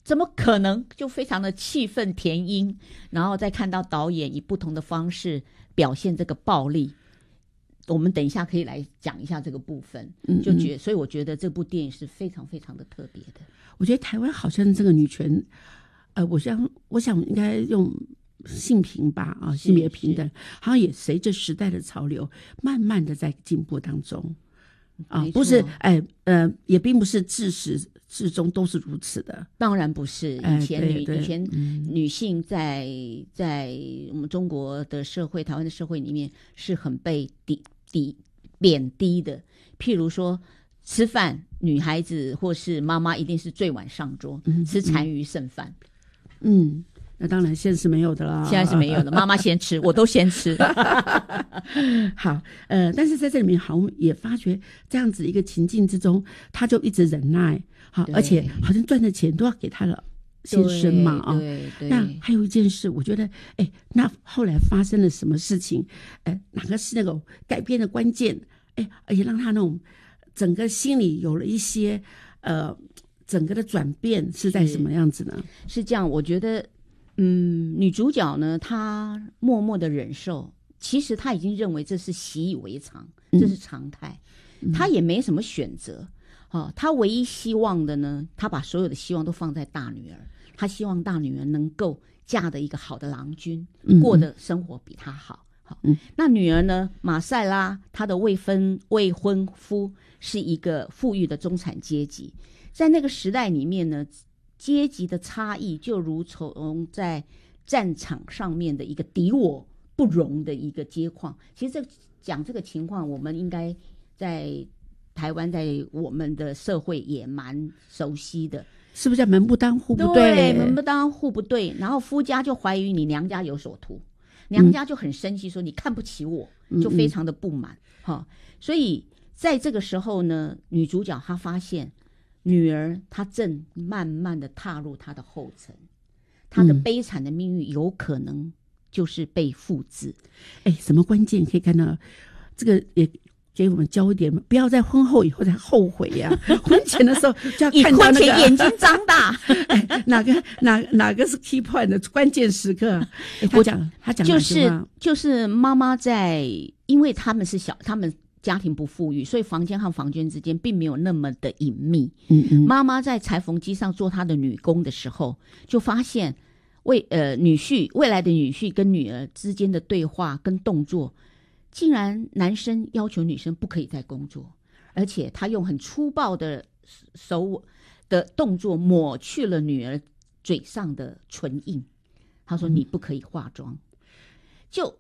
怎么可能，就非常的气愤填膺，然后再看到导演以不同的方式表现这个暴力，我们等一下可以来讲一下这个部分。所以我觉得这部电影是非常非常的特别的。 我觉得台湾好像这个女权，我想应该用性平吧，性别平等，好像也随着时代的潮流，慢慢的在进步当中。不是，也并不是自始至终都是如此的。 当然不是，以前女性在我们中国的社会、台湾的社会里面是很被贬低的。譬如说吃饭，女孩子或是妈妈一定是最晚上桌，吃残余剩饭。 那当然现在是没有的啦， 现在是没有的，妈妈先吃，我都先吃。 好，但是在这里面好像也发觉这样子一个情境之中，他就一直忍耐，好，而且好像赚的钱都要给他的先生嘛， 对。 那还有一件事，我觉得，那后来发生了什么事情？哪个是那种改变的关键？而且让他那种整个心里有了一些整个的转变是在什么样子呢？ 是这样，我觉得。女主角呢，她默默的忍受，其实她已经认为这是习以为常，这是常态，她也没什么选择。她唯一希望的呢，她把所有的希望都放在大女儿，她希望大女儿能够嫁的一个好的郎君，过的生活比她好。那女儿呢，马赛拉，她的未婚夫是一个富裕的中产阶级，在那个时代里面呢，阶级的差异就如同在战场上面的一个敌我不容的一个街况。其实讲这个情况，我们应该在台湾，在我们的社会也蛮熟悉的， 是不是叫门不当户不对？ 对，门不当户不对。然后夫家就怀疑你娘家有所图，娘家就很生气，说你看不起我，就非常的不满。所以在这个时候呢，女主角她发现女儿她正慢慢的踏入她的后尘，她的悲惨的命运有可能就是被复制。 什么关键可以看到？这个也给我们教一点，不要在婚后以后才后悔呀。婚前的时候就要看到那个， 以婚前眼睛张大。 哪个是 key point 的关键时刻？他讲就是妈妈在，因为他们家庭不富裕，所以房间和房间之间并没有那么的隐秘。妈妈在裁缝机上做她的女工的时候，就发现未来的女婿跟女儿之间的对话跟动作，竟然男生要求女生不可以再工作，而且他用很粗暴的手的动作抹去了女儿嘴上的唇印。他说你不可以化妆，就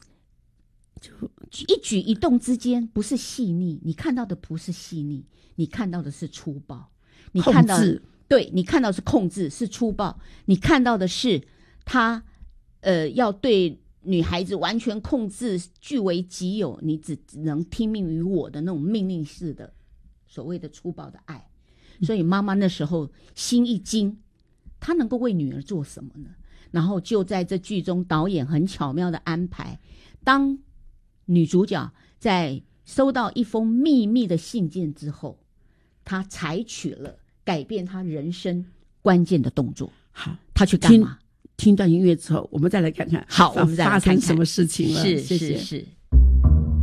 一举一动之间不是细腻，你看到的不是细腻，你看到的是粗暴，你看到你看到是控制，是粗暴，你看到的是他要对女孩子完全控制，据为己有，你只能听命于我的那种命令式的所谓的粗暴的爱。所以妈妈那时候心一惊，她能够为女儿做什么呢？然后就在这剧中，导演很巧妙的安排，当女主角在收到一封秘密的信件之后，她采取了改变她人生关键的动作。 好， 她去干嘛？ 听段音乐之后，我们再来看看， 好，我们再来看看发生什么事情了。 是谢谢。 是。